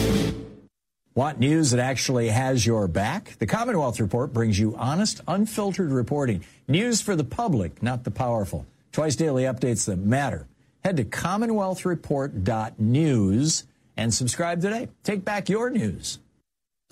Want news that actually has your back? The Commonwealth Report brings you honest, unfiltered reporting. News for the public, not the powerful. Twice daily updates that matter. Head to commonwealthreport.news and subscribe today. Take back your news.